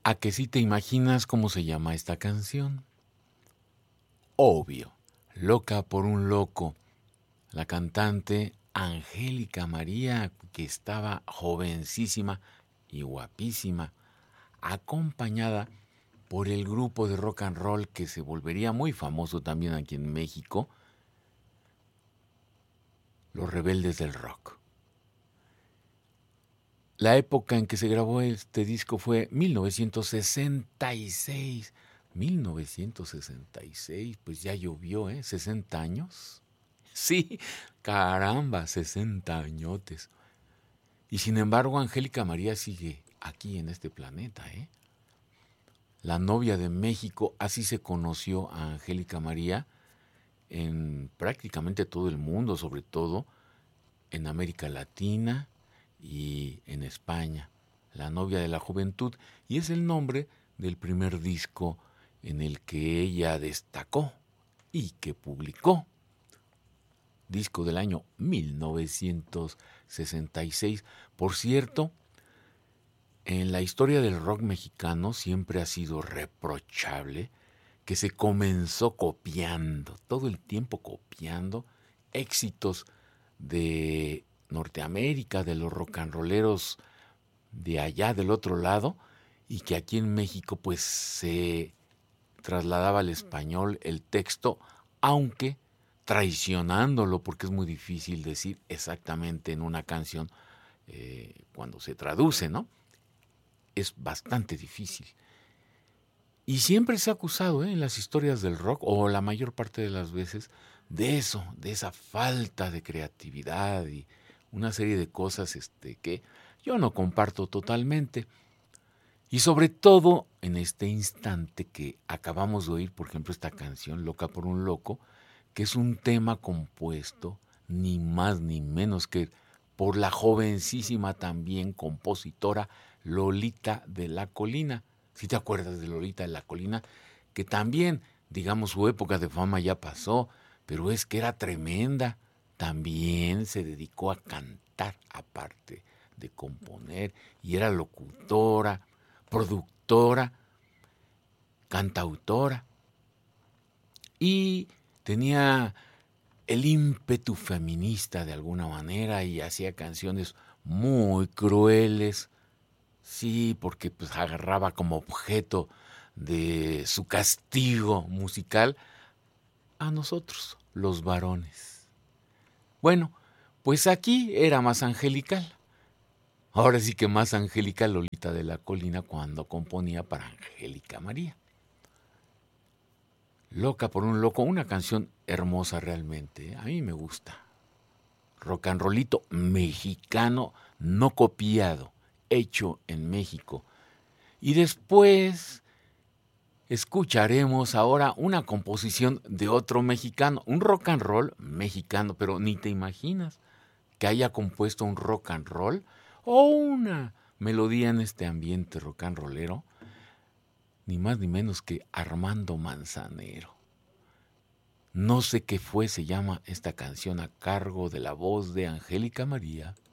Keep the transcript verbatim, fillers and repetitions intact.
¿A que sí te imaginas cómo se llama esta canción? Obvio, Loca por un loco. La cantante Angélica María, que estaba jovencísima y guapísima, acompañada por el grupo de rock and roll que se volvería muy famoso también aquí en México, Los Rebeldes del Rock. La época en que se grabó este disco fue mil novecientos sesenta y seis. mil novecientos sesenta y seis, pues ya llovió, ¿eh? ¿sesenta años? Sí, caramba, sesenta añotes. Y sin embargo, Angélica María sigue aquí en este planeta, ¿eh? La novia de México, así se conoció a Angélica María en prácticamente todo el mundo, sobre todo en América Latina y en España. La novia de la juventud, y es el nombre del primer disco en el que ella destacó y que publicó. Disco del año mil novecientos sesenta y seis. Por cierto, en la historia del rock mexicano siempre ha sido reprochable que se comenzó copiando, todo el tiempo copiando éxitos de Norteamérica, de los rock and rolleros de allá del otro lado, y que aquí en México pues se trasladaba al español el texto, aunque traicionándolo, porque es muy difícil decir exactamente en una canción eh, cuando se traduce, ¿no? Es bastante difícil. Y siempre se ha acusado ¿eh? en las historias del rock, o la mayor parte de las veces, de eso, de esa falta de creatividad y una serie de cosas este, que yo no comparto totalmente. Y sobre todo en este instante que acabamos de oír, por ejemplo, esta canción, Loca por un loco, que es un tema compuesto ni más ni menos que por la jovencísima también compositora Lolita de la Colina. ¿Sí te acuerdas de Lolita de la Colina? Que también, digamos, su época de fama ya pasó, pero es que era tremenda. También se dedicó a cantar, aparte de componer, y era locutora, productora, cantautora, y tenía el ímpetu feminista de alguna manera y hacía canciones muy crueles, sí, porque pues agarraba como objeto de su castigo musical a nosotros, los varones. Bueno, pues aquí era más angelical. Ahora sí que más angelical Lolita de la Colina cuando componía para Angélica María. Loca por un loco, una canción hermosa realmente, ¿eh? A mí me gusta. Rock and rollito mexicano, no copiado, hecho en México. Y después escucharemos ahora una composición de otro mexicano, un rock and roll mexicano, pero ni te imaginas que haya compuesto un rock and roll o una melodía en este ambiente rock and rollero, ni más ni menos que Armando Manzanero. No sé qué fue, se llama esta canción a cargo de la voz de Angélica María.